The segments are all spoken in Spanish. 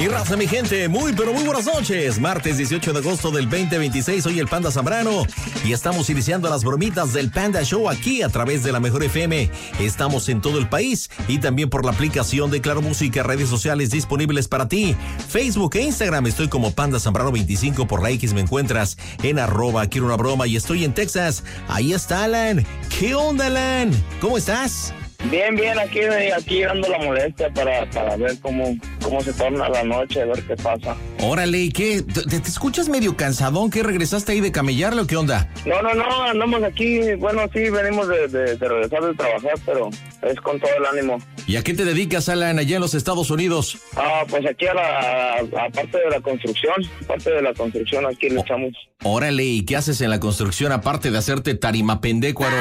Mi raza, mi gente, muy pero muy buenas noches. Martes 18 de agosto del 2026, soy el Panda Zambrano y estamos iniciando las bromitas del Panda Show aquí a través de la Mejor FM. Estamos en todo el país y también por la aplicación de Claro Música, redes sociales disponibles para ti. Facebook e Instagram estoy como Panda Zambrano 25, por la X me encuentras en @quiero una broma y estoy en Texas. Ahí está Alan. ¿Qué onda, Alan? ¿Cómo estás? Bien, aquí dando la molestia para ver cómo se torna la noche, a ver qué pasa. Órale, ¿y qué? ¿Te escuchas medio cansadón? ¿Qué, regresaste ahí de camellarle o qué onda? No, andamos aquí, bueno, sí, venimos de regresar de trabajar, pero es con todo el ánimo. ¿Y a qué te dedicas, Alan, allá en los Estados Unidos? Pues aquí a parte de la construcción, aquí le echamos. Órale, ¿y qué haces en la construcción aparte de hacerte tarimapendécuaro?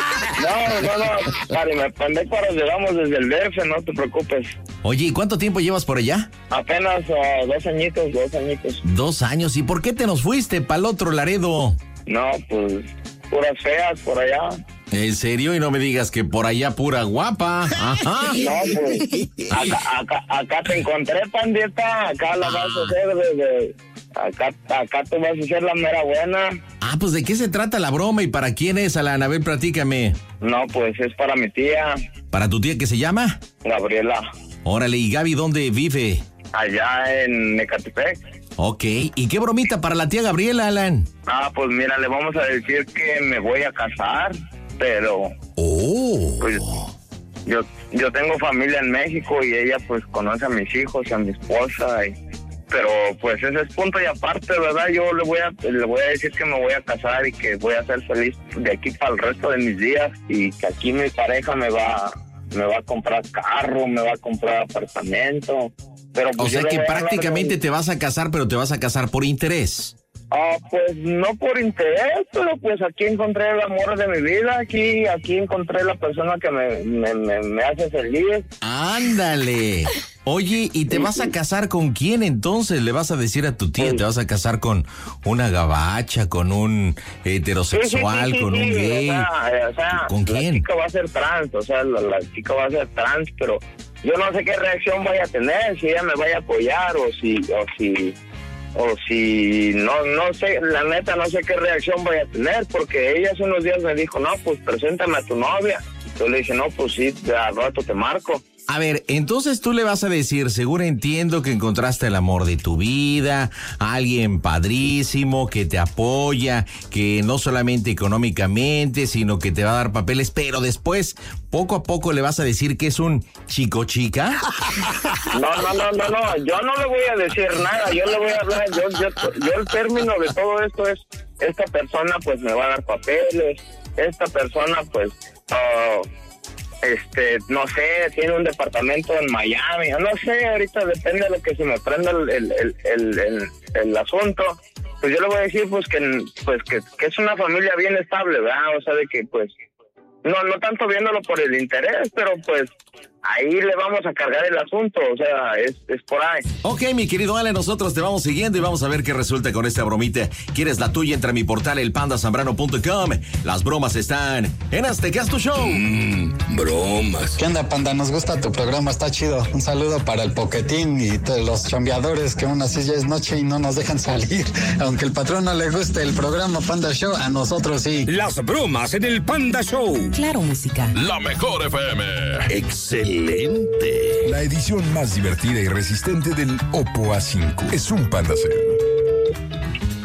No, tarimapendécuaro llegamos desde el DF, no te preocupes. Oye, ¿y cuánto tiempo llevas por allá? Apenas 2 añitos. 2 años, ¿y por qué te nos fuiste pa'l otro Laredo? No, pues, puras feas por allá. ¿En serio? Y no me digas que por allá pura guapa. Ajá. No, pues, acá te encontré, pandita, acá la vas a hacer acá tú vas a ser la mera buena. Pues ¿de qué se trata la broma y para quién es, Alan? A ver, platícame. No, pues es para mi tía. ¿Para tu tía que se llama? Gabriela. Órale, ¿y Gaby dónde vive? Allá en Ecatepec. Ok, ¿y qué bromita para la tía Gabriela, Alan? Pues mira, le vamos a decir que me voy a casar, pero... Pues, yo tengo familia en México y ella pues conoce a mis hijos y a mi esposa pero pues ese es punto y aparte, ¿verdad? Yo le voy a decir que me voy a casar y que voy a ser feliz de aquí para el resto de mis días y que aquí mi pareja me va a comprar carro, me va a comprar apartamento. Pero pues, o sea que prácticamente te vas a casar, pero te vas a casar por interés. Pues no por interés, pero pues aquí encontré el amor de mi vida, aquí encontré la persona que me hace feliz. ¡Ándale! Oye, ¿y te vas a casar con quién entonces? ¿Le vas a decir a tu tía, te vas a casar con una gabacha, con un heterosexual, sí, con un gay? O sea, ¿con quién? La chica va a ser trans, la chica va a ser trans, pero yo no sé qué reacción vaya a tener, si ella me vaya a apoyar o si no sé, la neta no sé qué reacción vaya a tener, porque ella hace unos días me dijo, no, pues preséntame a tu novia. Yo le dije, no, pues sí, al rato te marco. A ver, entonces tú le vas a decir, seguro entiendo que encontraste el amor de tu vida, alguien padrísimo que te apoya, que no solamente económicamente, sino que te va a dar papeles, pero después, poco a poco le vas a decir que es un chico-chica. No, yo no le voy a decir nada, yo le voy a hablar, yo el término de todo esto es, esta persona pues me va a dar papeles, esta persona pues... no sé, tiene un departamento en Miami, no sé, ahorita depende de lo que se me prenda el asunto. Pues yo le voy a decir que es una familia bien estable, ¿verdad? O sea, de que pues no tanto viéndolo por el interés, pero pues ahí le vamos a cargar el asunto, o sea, es por ahí. Ok, mi querido Ale, nosotros te vamos siguiendo y vamos a ver qué resulta con esta bromita. ¿Quieres la tuya? Entra a mi portal elpandasambrano.com. Las bromas están en Aztecasto Show. Bromas. ¿Qué onda, Panda? Nos gusta tu programa, está chido. Un saludo para el Poquetín y los chambeadores que aún así ya es noche y no nos dejan salir. Aunque el patrón no le guste el programa Panda Show, a nosotros sí. Las bromas en el Panda Show. Claro Música. La Mejor FM. Excelente. La edición más divertida y resistente del Oppo A5 es un Panda Cell.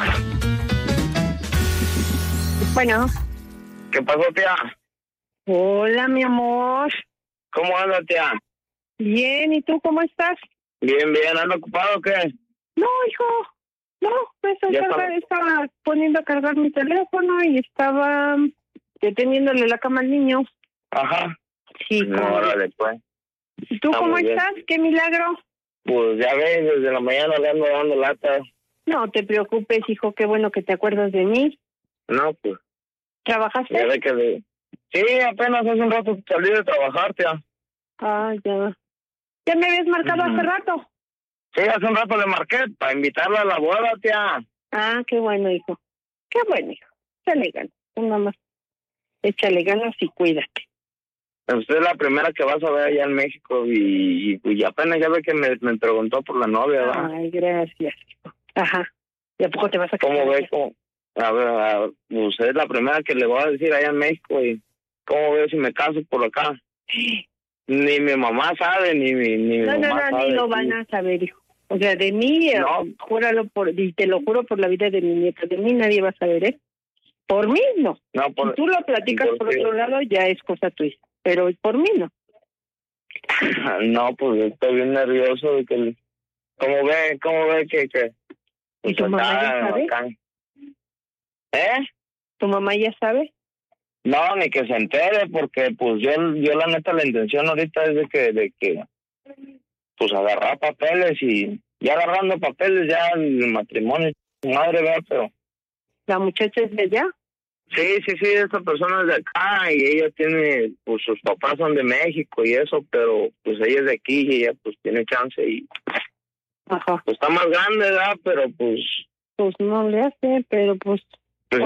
Bueno. ¿Qué pasó, tía? Hola, mi amor. ¿Cómo anda, tía? Bien, ¿y tú cómo estás? Bien, ¿anda ocupado o qué? No, hijo, no, pues estaba poniendo a cargar mi teléfono y estaba deteniéndole la cama al niño. Ajá. Sí, órale, pues. ¿Y tú cómo estás? ¿Qué milagro? Pues ya ves, desde la mañana le ando dando lata. No te preocupes, hijo, qué bueno que te acuerdas de mí. No, pues. ¿Trabajaste? Ya ve que sí, apenas hace un rato salí de trabajar, tía. Ya. ¿Ya me habías marcado hace rato? Sí, hace un rato le marqué para invitarla a la boda, tía. Qué bueno, hijo. Qué bueno, hijo. Échale ganas, mamá. Échale ganas y cuídate. Usted es la primera que vas a ver allá en México y apenas ya ve que me preguntó por la novia, ¿verdad? Ay, gracias. Ajá. ¿Y a poco te vas a casar? ¿Cómo ve? A ver, usted es la primera que le voy a decir allá en México y ¿cómo veo si me caso por acá? Ni mi mamá sabe, ni mi mamá sabe. Ni lo van a saber, hijo. O sea, de mí, no. Júralo y te lo juro por la vida de mi nieta, de mí nadie va a saber, ¿eh? Por mí no. Si tú lo platicas por otro lado, ya es cosa tuya. Pero por mí no. No, pues estoy bien nervioso de que... ¿Cómo ve que ¿Y tu mamá ya sabe? ¿Tu mamá ya sabe? No, ni que se entere, porque pues yo la neta la intención ahorita es de que pues agarrar papeles y ya agarrando papeles ya el matrimonio, madre, ¿verdad? Pero... ¿La muchacha es de allá? Sí, esta persona es de acá y ella tiene, pues sus papás son de México y eso, pero pues ella es de aquí y ella pues tiene chance y... Ajá. Pues está más grande, ¿verdad? Pero pues... Pues no le hace, pero pues... Pues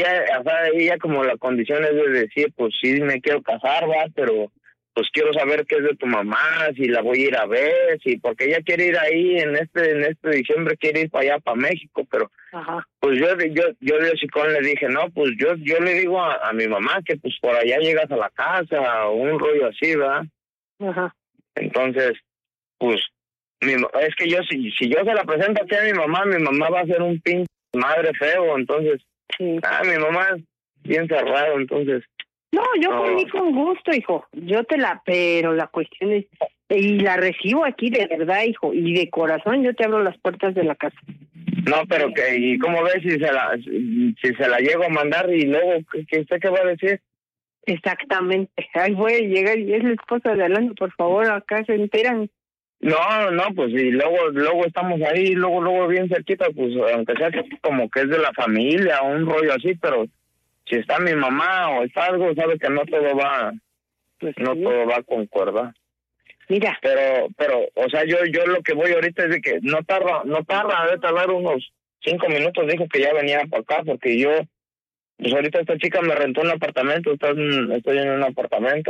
ella como la condición es de decir, pues sí me quiero casar, ¿verdad? Pero pues quiero saber qué es de tu mamá, si la voy a ir a ver, si porque ella quiere ir ahí en este diciembre, quiere ir para allá, para México, pero... Ajá. Pues yo de hocicón le dije, no, pues yo le digo a mi mamá que pues por allá llegas a la casa o un rollo así, ¿verdad? Ajá. Entonces, pues, es que yo si yo se la presento aquí a mi mamá va a ser un pinche madre feo, entonces, sí. Mi mamá es bien cerrado, entonces. No, yo por mí con gusto, hijo, pero la cuestión es, y la recibo aquí de verdad, hijo, y de corazón yo te abro las puertas de la casa. No, pero ¿y cómo ves si se la llego a mandar y luego, ¿usted qué va a decir? Exactamente, ahí voy a llegar y es la esposa de Alonso, por favor, acá se enteran. No, pues y luego estamos ahí, luego bien cerquita, pues aunque sea como que es de la familia o un rollo así, pero si está mi mamá o está algo, sabe que no todo va, pues no sí. todo va a concordar. Mira. Pero, o sea, yo lo que voy ahorita es de que no tarda, debe tardar unos 5 minutos, dijo que ya venía para acá, porque yo, pues ahorita esta chica me rentó un apartamento, estoy en un apartamento,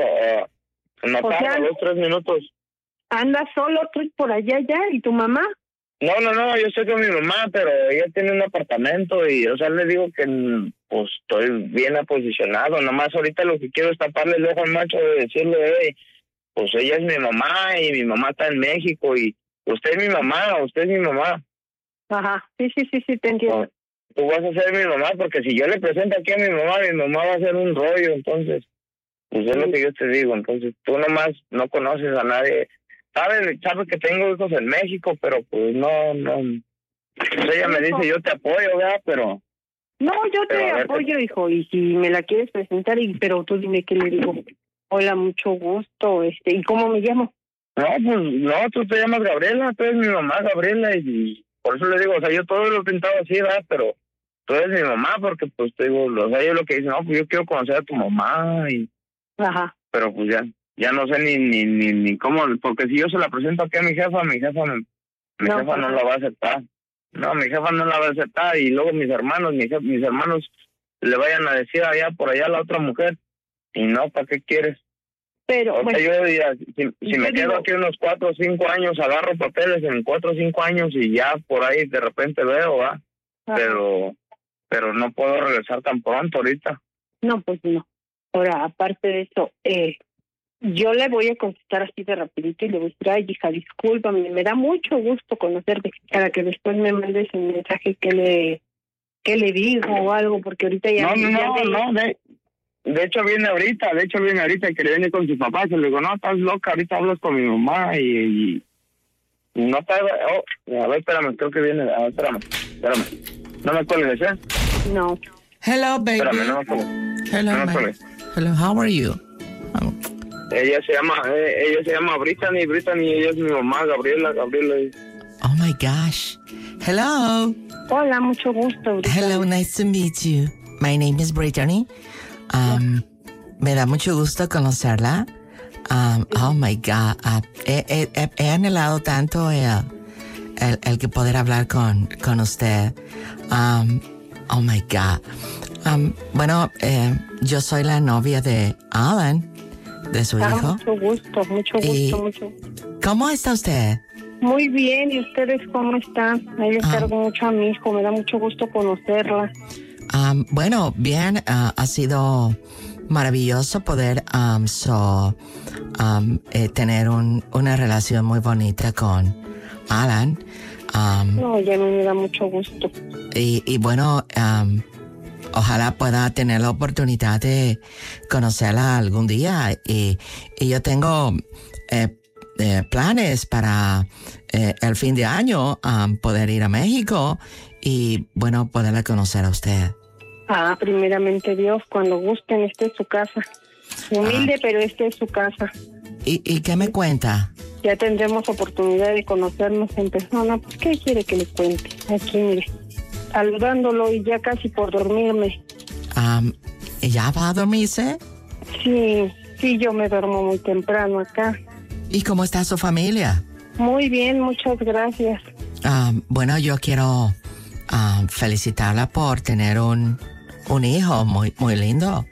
no tarda 2-3 minutos. ¿Andas solo tú por allá ya y tu mamá? No, yo estoy con mi mamá, pero ella tiene un apartamento y, o sea, le digo que pues estoy bien aposicionado, nomás ahorita lo que quiero es taparle el ojo al macho de decirle, pues ella es mi mamá y mi mamá está en México y usted es mi mamá. Ajá, sí, te entiendo. No, tú vas a ser mi mamá porque si yo le presento aquí a mi mamá va a ser un rollo, entonces, pues es lo que yo te digo, entonces tú nomás no conoces a nadie, sabes que tengo hijos en México, pero pues no, pues ella me dice yo te apoyo, ¿verdad? Pero... No, yo te apoyo, hijo, y si me la quieres presentar, pero tú dime qué le digo. Hola, mucho gusto, ¿y cómo me llamo? No, pues, no, tú te llamas Gabriela, tú eres mi mamá, Gabriela, y por eso le digo, o sea, yo todo lo he pintado así, ¿verdad? Pero tú eres mi mamá, porque, pues, te digo, o sea, yo lo que dice, no, pues yo quiero conocer a tu mamá, y... Ajá. Pero, pues, ya no sé ni cómo, porque si yo se la presento aquí a mi jefa no la va a aceptar. No, mi jefa no la va a aceptar, y luego mis hermanos le vayan a decir allá, por allá a la otra mujer, y no, ¿para qué quieres? Pero, o sea, yo diría, si me quedo aquí unos 4 o 5 años, agarro papeles en 4 o 5 años y ya por ahí de repente veo, ¿va? Pero no puedo regresar tan pronto ahorita. No, pues no. Ahora, aparte de eso, yo le voy a contestar así de rapidito y le voy a decir, ay, hija, discúlpame, me da mucho gusto conocerte, para que después me mandes un mensaje que le digo o algo, porque ahorita ya... De hecho viene ahorita que le viene con sus papás y le digo, no, estás loca, ahorita hablas con mi mamá y no está... a ver, espérame, creo que viene, a ver, espérame, no me cuelgues, ¿eh? No. Hello, baby. Espérame, no me cuelgues. Hello, how are you? Ella se llama Brittany, ella es mi mamá, Gabriela. Oh my gosh. Hello. Hola, mucho gusto, Brittany. Hello, nice to meet you. My name is Brittany. Me da mucho gusto conocerla. Oh my God. He anhelado tanto el que poder hablar con usted. Oh my God. Bueno, yo soy la novia de Alan. de su hijo. Mucho gusto, mucho gusto. ¿Cómo está usted? Muy bien, ¿y ustedes cómo están? Ahí le encargo mucho a mi hijo, me da mucho gusto conocerla. Bueno, bien, ha sido maravilloso poder tener una relación muy bonita con Alan. No, ya me da mucho gusto. Y bueno, ojalá pueda tener la oportunidad de conocerla algún día. Y yo tengo planes para el fin de año poder ir a México y, bueno, poderla conocer a usted. Primeramente Dios, cuando gusten, esta es su casa. Humilde, pero esta es su casa. ¿Y qué me cuenta? Ya tendremos oportunidad de conocernos en persona. Pues, ¿qué quiere que le cuente? Aquí, mire, saludándolo y ya casi por dormirme. ¿Ya va a dormirse? Sí, yo me duermo muy temprano acá. ¿Y cómo está su familia? Muy bien, muchas gracias. Bueno, yo quiero felicitarla por tener un hijo muy, muy lindo.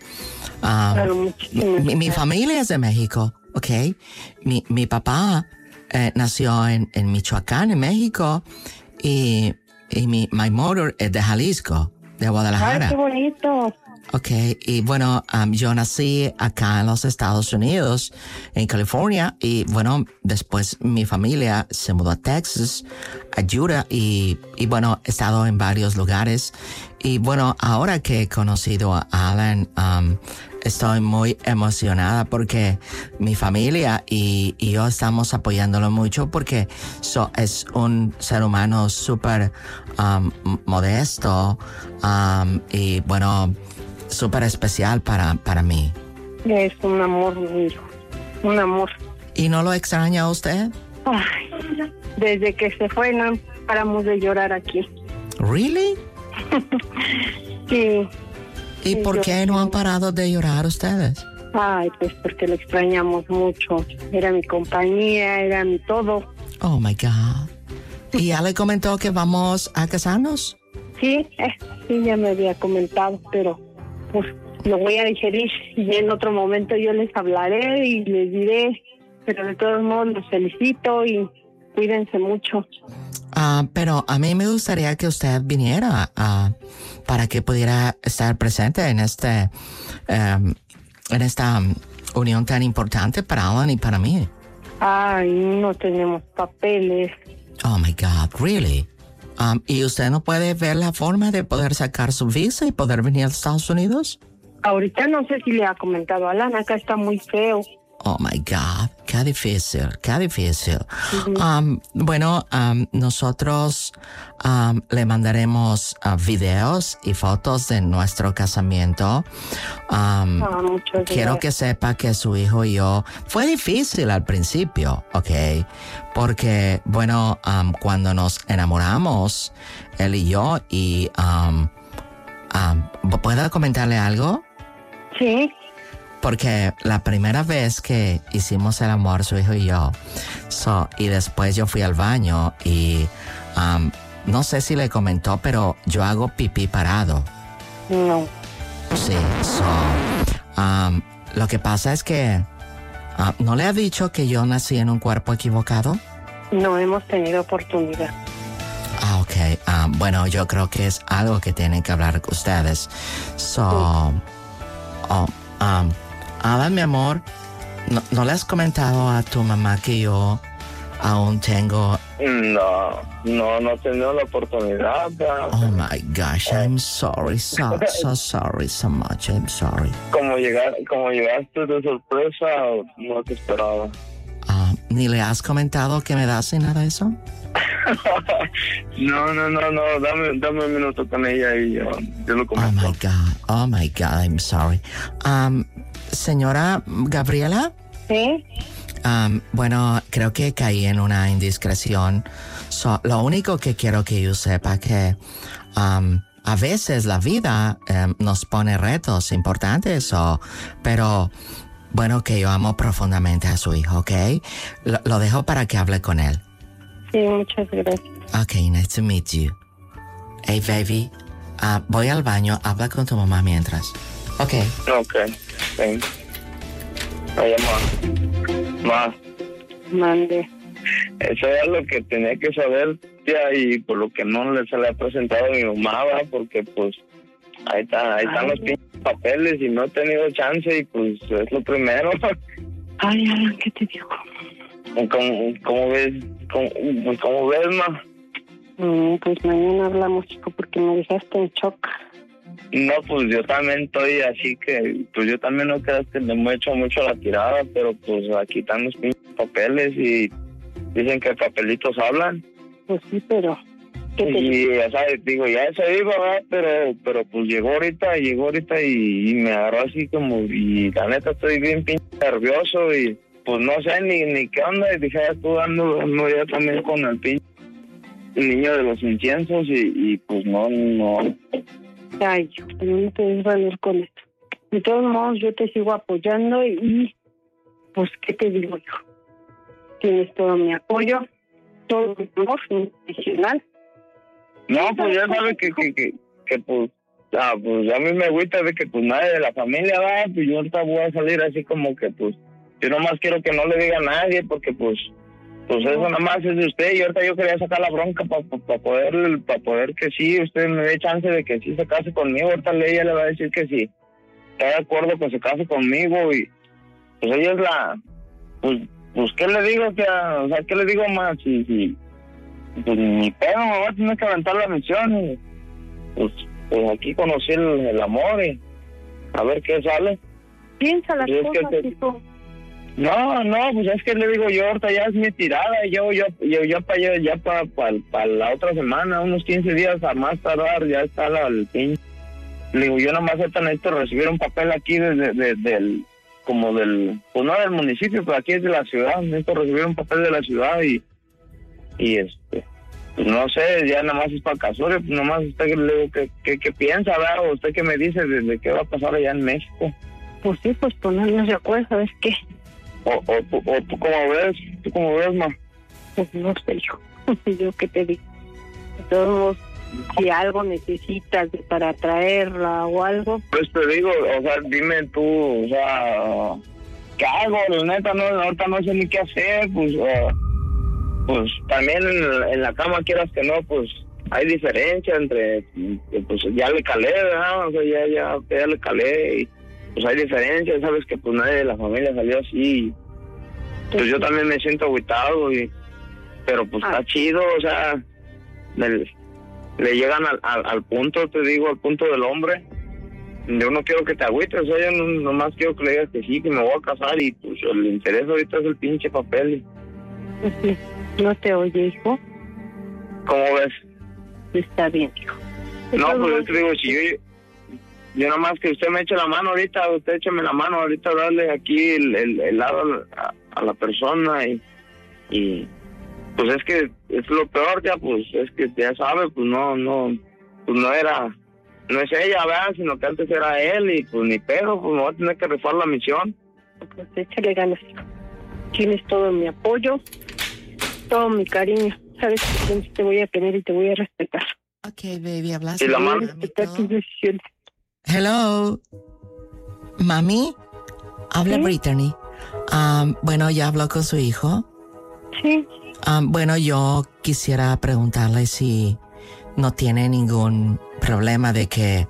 Mi familia es de México, ¿ok? Mi papá nació en Michoacán, en México, y my mother es de Jalisco, de Guadalajara. ¡Ay, qué bonito! Ok, y bueno, yo nací acá en los Estados Unidos, en California, y bueno, después mi familia se mudó a Texas, a Utah, y bueno, he estado en varios lugares. Y bueno, ahora que he conocido a Alan, estoy muy emocionada porque mi familia y yo estamos apoyándolo mucho porque es un ser humano súper modesto y bueno, súper especial para mí. Es un amor, mi hijo, un amor. ¿Y no lo extraña a usted? Ay, desde que se fue no paramos de llorar aquí. ¿Really? Sí. ¿Y por qué no han parado de llorar ustedes? Ay, pues porque lo extrañamos mucho. Era mi compañía, era mi todo. Oh, my God. ¿Y ya le comentó que vamos a casarnos? Sí, ya me había comentado, pero pues lo voy a digerir y en otro momento yo les hablaré y les diré, pero de todos modos los felicito y cuídense mucho. Pero a mí me gustaría que usted viniera para que pudiera estar presente en esta unión tan importante para Alan y para mí. Ay, no tenemos papeles. Oh my God, really? ¿Y usted no puede ver la forma de poder sacar su visa y poder venir a Estados Unidos? Ahorita no sé si le ha comentado a Alan, acá está muy feo. Oh my God, qué difícil, qué difícil. Bueno, nosotros le mandaremos videos y fotos de nuestro casamiento. Quiero que sepa que su hijo y yo, fue difícil al principio, ¿ok? Porque, bueno, cuando nos enamoramos, él y yo, y ¿puedo comentarle algo? Sí. Porque la primera vez que hicimos el amor, su hijo y yo, y después yo fui al baño y no sé si le comentó, pero yo hago pipí parado. No. Sí, lo que pasa es que ¿no le ha dicho que yo nací en un cuerpo equivocado? No hemos tenido oportunidad. Ok. Bueno, yo creo que es algo que tienen que hablar con ustedes. Alan, mi amor, ¿no le has comentado a tu mamá que yo aún tengo? No he tenido la oportunidad. Oh my gosh, I'm sorry, so sorry, so much, I'm sorry. Como llegaste de sorpresa, no te esperaba. ¿Ni le has comentado que me das ni nada de eso? No, dame un minuto con ella y yo lo comento. Oh my God, I'm sorry. Señora Gabriela. ¿Sí? Bueno, creo que caí en una indiscreción. Lo único que quiero que yo sepa que a veces la vida nos pone retos importantes, pero bueno, que yo amo profundamente a su hijo, ¿ok? Lo dejo para que hable con él. Sí, muchas gracias. Ok, nice to meet you. Hey, baby, voy al baño, habla con tu mamá mientras. Ok. Ok, thanks. Oye, ma. Mande. Eso era lo que tenía que saber, tía, y por lo que no se le ha presentado a mi mamá, ¿va? Porque pues ahí están los pinches papeles y no he tenido chance y pues es lo primero. Ay, Alan, ¿qué te digo? ¿Cómo ves? ¿Cómo ves, ma? Pues mañana hablamos, chico, porque me dejaste en shock. No, pues yo también estoy así que, pues yo también no creas que le hemos hecho mucho la tirada, pero pues aquí están los pinches papeles y dicen que papelitos hablan. Pues sí, pero... Y ya sabes, digo, ya eso iba, ¿verdad? Pero pues llegó ahorita y me agarró así como, y la neta estoy bien pinche nervioso y pues no sé ni qué onda, y dije, ya estoy dando ya también con el pinche niño de los inciensos y pues no. Ay, pero no te des valor con esto. De todos modos, yo te sigo apoyando y pues, ¿qué te digo yo? Tienes todo mi apoyo, todo mi amor incondicional. No, pues ya sabes que pues, pues a mí me agüita de que pues nadie de la familia va, pues yo ahorita voy a salir así como que pues, yo nomás quiero que no le diga a nadie porque pues eso nada más es de usted y ahorita yo quería sacar la bronca para poder que sí, usted me dé chance de que sí se case conmigo, ahorita ella le va a decir que sí, está de acuerdo que se case conmigo y pues ella es la, pues ¿qué le digo? O sea, ¿qué le digo más? Si pues ni pedo, me voy a tener que aventar la misión y pues aquí conocí el amor y a ver qué sale. Piensa las pues cosas, tipo. No, pues es que le digo yo, ahorita ya es mi tirada y yo para la otra semana, unos 15 días a más tardar, ya está el pinche. Le digo, yo nomás ahorita necesito recibir un papel aquí del como del, pues no del municipio, pero aquí es de la ciudad, necesito recibir un papel de la ciudad y pues no sé, ya nada más es para Casorio, pues nomás usted le digo ¿qué piensa, ¿verdad? O usted qué me dice desde qué va a pasar allá en México. Pues sí, pues ponernos de acuerdo, ¿sabes qué? O tú cómo ves, ma. Pues no sé yo qué te digo. De todos modos, si algo necesitas para traerla o algo. Pues te digo, o sea, dime tú, o sea, ¿qué hago? La neta, ahorita no sé ni qué hacer, pues también en la cama, quieras que no, pues hay diferencia entre, pues ya le calé, ¿verdad? O sea, ya le calé y pues hay diferencia, sabes que pues nadie de la familia salió así. Pues yo también me siento agüitado pero pues está chido, o sea, le llegan al punto, te digo, al punto del hombre. Yo no quiero que te agüites, o sea, yo nomás quiero que le digas que sí, que me voy a casar y pues el interés ahorita es el pinche papel. Pues sí, no te oye, hijo. ¿Cómo ves? Está bien, hijo. No, pues yo te digo, si yo nada más que usted me eche la mano ahorita, usted écheme la mano ahorita, darle aquí el lado a la persona y pues es que es lo peor ya, pues es que ya sabe, pues no es ella, ¿verdad? Sino que antes era él y pues ni pedo, pues me voy a tener que rifar la misión. Pues échale ganas, hijo. Tienes todo mi apoyo, todo mi cariño. Sabes que siempre te voy a querer y te voy a respetar. Ok, baby, hablas. ¿Y la mano? Respetar tus decisiones. Hello. Mami, habla ¿Sí? Brittany. Bueno, ¿ya habló con su hijo? Sí. Bueno, yo quisiera preguntarle si no tiene ningún problema de que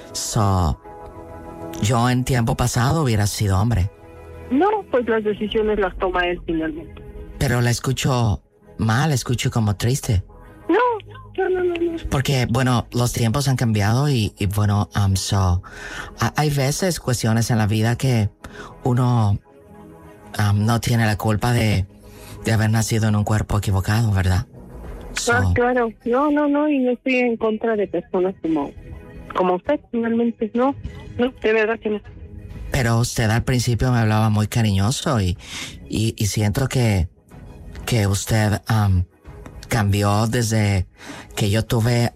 yo en tiempo pasado hubiera sido hombre. No, pues las decisiones las toma él finalmente. Pero la escucho mal, la escucho como triste. No. Porque, bueno, los tiempos han cambiado y bueno, hay veces cuestiones en la vida que uno no tiene la culpa de haber nacido en un cuerpo equivocado, ¿verdad? Claro. No, y no estoy en contra de personas como usted, finalmente. No, de verdad que no. Pero usted al principio me hablaba muy cariñoso y siento que usted cambió desde que yo tuve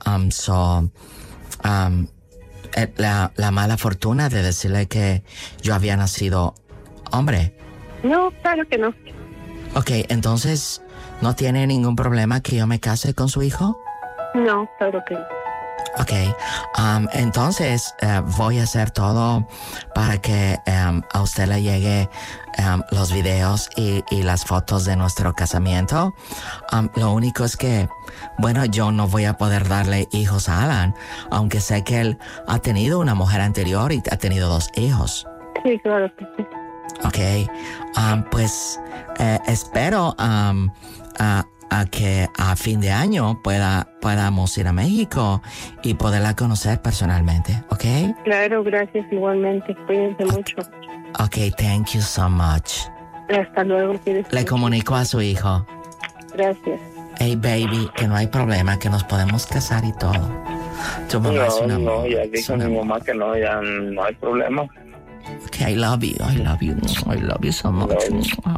la mala fortuna de decirle que yo había nacido hombre. No, claro que no. Ok, entonces, ¿no tiene ningún problema que yo me case con su hijo? No, claro que no. Ok, entonces voy a hacer todo para que a usted le llegue los videos y las fotos de nuestro casamiento. Lo único es que, bueno, yo no voy a poder darle hijos a Alan, aunque sé que él ha tenido una mujer anterior y ha tenido 2 hijos. Sí, claro que sí. Ok, pues espero a que a fin de año podamos ir a México y poderla conocer personalmente, ¿ok? Claro, gracias igualmente. Cuídense mucho. Ok, thank you so much. Hasta luego. Le comunico a su hijo. Gracias. Hey, baby, que no hay problema, que nos podemos casar y todo. Tu mamá es una no, ya dijo mi mamá que no, ya no hay problema. Okay, I love you so much.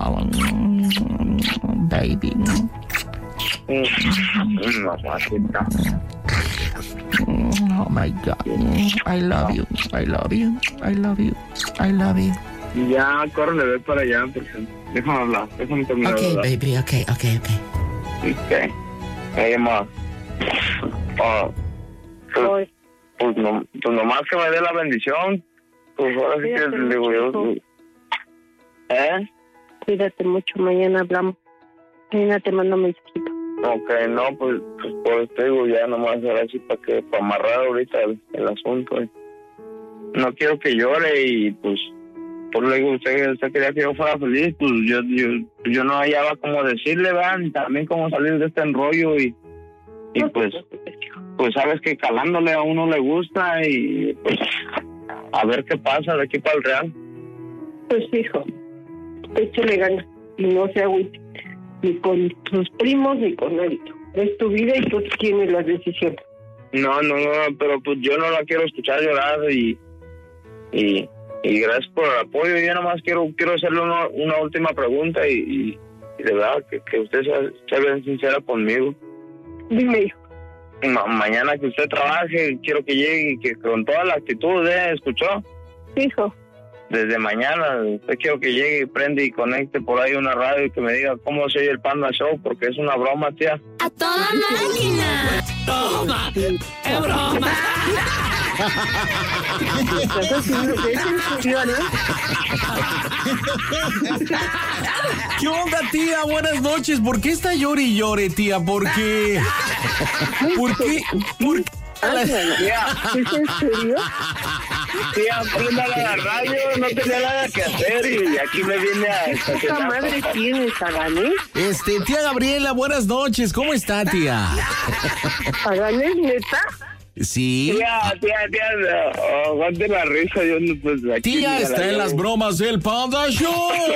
Baby. Mamacita. Oh my God. I love you. Ya, córrele, ve para allá, porque déjame hablar, déjame terminar. Okay, baby, okay. Ok. Hey, ma. Pues nomás que me dé la bendición. Pues ahora sí que le digo yo. Cuídate mucho, mañana hablamos. Mañana te mando un mensajito. Ok, no, pues por esto digo, ya nomás era así para amarrar ahorita el asunto. No quiero que llore y pues le digo, usted quería que yo fuera feliz, pues yo no hallaba cómo decirle, ¿verdad? Y también cómo salir de este enrollo y pues sabes que calándole a uno le gusta y pues a ver qué pasa de aquí para el Real. Pues hijo, échale ganas y no se agüite, ni con tus primos ni con nadie. Es tu vida y tú tienes las decisiones. No, pero pues yo no la quiero escuchar llorar y gracias por el apoyo. Yo nomás quiero hacerle una última pregunta y de verdad que usted sea bien sincera conmigo. Dime, hijo. Mañana que usted trabaje, quiero que llegue y que con toda la actitud, ¿escuchó? Hijo. Desde mañana, usted quiero que llegue y prende y conecte por ahí una radio y que me diga cómo se oye el Panda Show, porque es una broma, tía. ¡A toda máquina! ¡Broma! ¡Es broma! ¿Qué onda, tía? Buenas noches. ¿Por qué está llore y llore, tía? ¿Por qué? ¿Por qué? ¿Es en serio? Tía, préndale a la radio, no tenía nada que hacer y aquí me vine a ¿Qué madre tienes, Agané? Tía Gabriela, buenas noches. ¿Cómo está, tía? ¿Agané, neta? Sí. Tía, aguante la risa. Yo no, pues, aquí tía está en las bromas del Panda Show.